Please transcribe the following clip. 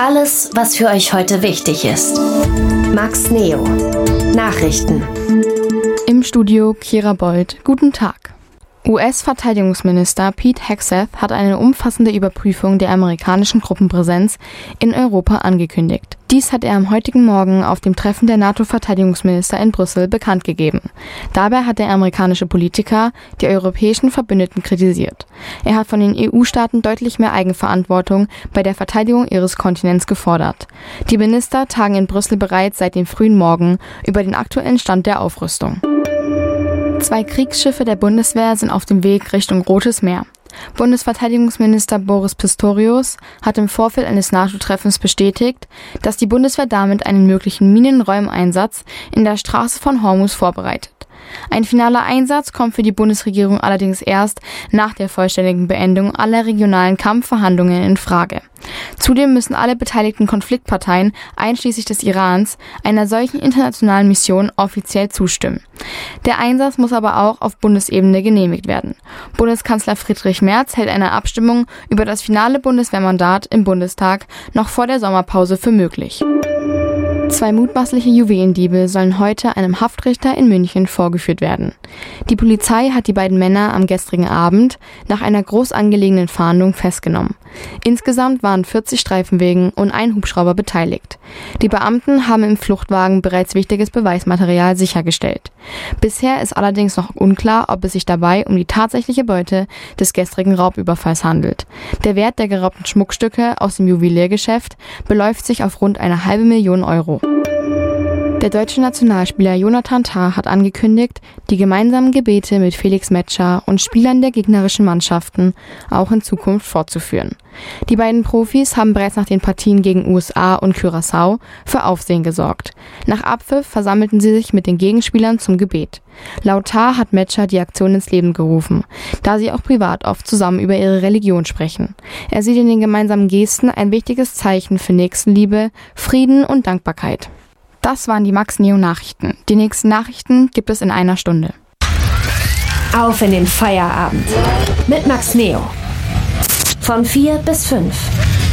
Alles, was für euch heute wichtig ist. Max Neo. Nachrichten. Im Studio Kira Bold. Guten Tag. US-Verteidigungsminister Pete Hegseth hat eine umfassende Überprüfung der amerikanischen Truppenpräsenz in Europa angekündigt. Dies hat er am heutigen Morgen auf dem Treffen der NATO-Verteidigungsminister in Brüssel bekannt gegeben. Dabei hat der amerikanische Politiker die europäischen Verbündeten kritisiert. Er hat von den EU-Staaten deutlich mehr Eigenverantwortung bei der Verteidigung ihres Kontinents gefordert. Die Minister tagen in Brüssel bereits seit dem frühen Morgen über den aktuellen Stand der Aufrüstung. 2 Kriegsschiffe der Bundeswehr sind auf dem Weg Richtung Rotes Meer. Bundesverteidigungsminister Boris Pistorius hat im Vorfeld eines NATO-Treffens bestätigt, dass die Bundeswehr damit einen möglichen Minenräumeinsatz in der Straße von Hormuz vorbereitet. Ein finaler Einsatz kommt für die Bundesregierung allerdings erst nach der vollständigen Beendung aller regionalen Kampfverhandlungen in Frage. Zudem müssen alle beteiligten Konfliktparteien, einschließlich des Irans, einer solchen internationalen Mission offiziell zustimmen. Der Einsatz muss aber auch auf Bundesebene genehmigt werden. Bundeskanzler Friedrich Merz hält eine Abstimmung über das finale Bundeswehrmandat im Bundestag noch vor der Sommerpause für möglich. 2 mutmaßliche Juwelendiebe sollen heute einem Haftrichter in München vorgeführt werden. Die Polizei hat die beiden Männer am gestrigen Abend nach einer groß angelegenen Fahndung festgenommen. Insgesamt waren 40 Streifenwagen und ein Hubschrauber beteiligt. Die Beamten haben im Fluchtwagen bereits wichtiges Beweismaterial sichergestellt. Bisher ist allerdings noch unklar, ob es sich dabei um die tatsächliche Beute des gestrigen Raubüberfalls handelt. Der Wert der geraubten Schmuckstücke aus dem Juweliergeschäft beläuft sich auf rund 500.000 Euro. Der deutsche Nationalspieler Jonathan Tah hat angekündigt, die gemeinsamen Gebete mit Felix Metscher und Spielern der gegnerischen Mannschaften auch in Zukunft fortzuführen. Die beiden Profis haben bereits nach den Partien gegen USA und Curaçao für Aufsehen gesorgt. Nach Abpfiff versammelten sie sich mit den Gegenspielern zum Gebet. Laut Tah hat Metscher die Aktion ins Leben gerufen, da sie auch privat oft zusammen über ihre Religion sprechen. Er sieht in den gemeinsamen Gesten ein wichtiges Zeichen für Nächstenliebe, Frieden und Dankbarkeit. Das waren die Max Neo Nachrichten. Die nächsten Nachrichten gibt es in einer Stunde. Auf in den Feierabend mit Max Neo. Von 4 bis 5.